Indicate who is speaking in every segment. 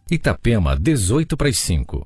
Speaker 1: Itapema, 18:05.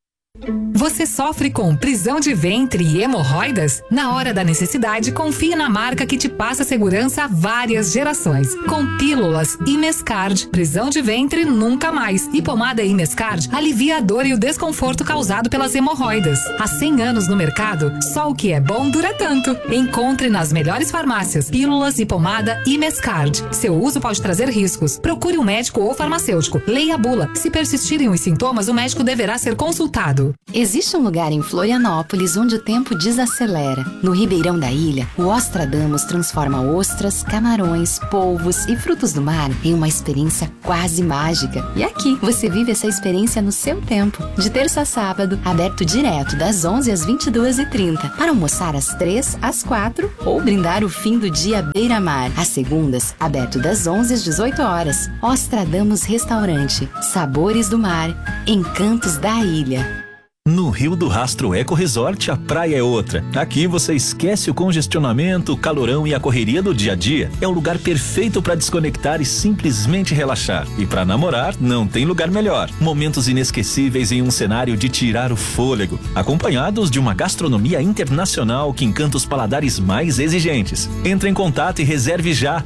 Speaker 2: Você sofre com prisão de ventre e hemorroidas? Na hora da necessidade, confie na marca que te passa segurança há várias gerações. Com pílulas Imescard, prisão de ventre nunca mais. E pomada Imescard alivia a dor e o desconforto causado pelas hemorroidas. Há 100 anos no mercado, só o que é bom dura tanto. Encontre nas melhores farmácias pílulas e pomada Imescard. Seu uso pode trazer riscos. Procure um médico ou farmacêutico. Leia a bula. Se persistirem os sintomas, o médico deverá ser consultado.
Speaker 3: Existe um lugar em Florianópolis onde o tempo desacelera. No Ribeirão da Ilha, o Ostradamus transforma ostras, camarões, polvos e frutos do mar em uma experiência quase mágica. E aqui, você vive essa experiência no seu tempo. De terça a sábado, aberto direto das 11 às 22h30, para almoçar às 3, às 4 ou brindar o fim do dia beira-mar. Às segundas, aberto das 11 às 18 horas. Ostradamus Restaurante. Sabores do mar. Encantos da ilha.
Speaker 4: No Rio do Rastro Eco Resort, a praia é outra. Aqui você esquece o congestionamento, o calorão e a correria do dia a dia. É o lugar perfeito para desconectar e simplesmente relaxar. E para namorar, não tem lugar melhor. Momentos inesquecíveis em um cenário de tirar o fôlego, acompanhados de uma gastronomia internacional que encanta os paladares mais exigentes. Entre em contato e reserve já.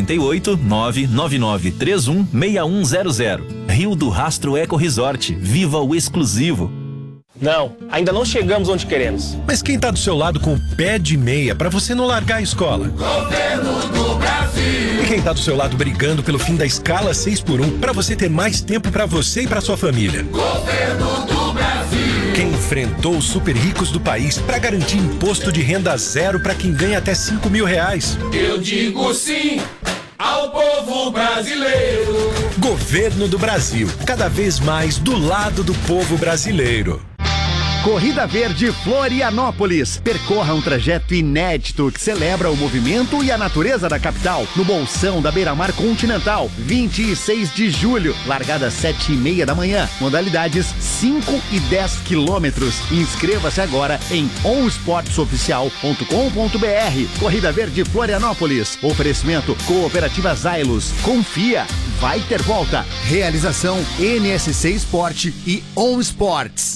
Speaker 4: 48 999 31 6100. Rio do Rastro Eco Resort. Viva o exclusivo.
Speaker 5: Não, ainda não chegamos onde queremos.
Speaker 6: Mas quem tá do seu lado com o pé de meia pra você não largar a escola?
Speaker 7: Governo do Brasil.
Speaker 6: E quem tá do seu lado brigando pelo fim da escala 6x1 pra você ter mais tempo pra você e pra sua família?
Speaker 7: Governo do Brasil.
Speaker 6: Quem enfrentou os super ricos do país pra garantir imposto de renda zero pra quem ganha até R$5.000?
Speaker 7: Eu digo sim ao povo brasileiro.
Speaker 6: Governo do Brasil, cada vez mais do lado do povo brasileiro.
Speaker 8: Corrida Verde Florianópolis. Percorra um trajeto inédito que celebra o movimento e a natureza da capital, no Bolsão da Beira-Mar Continental, 26 de julho. Largada às 7h30 da manhã. Modalidades 5 e 10 quilômetros. Inscreva-se agora em onsportsoficial.com.br. Corrida Verde Florianópolis. Oferecimento Cooperativa Zailos. Confia, vai ter volta. Realização NSC Esporte e On Sports.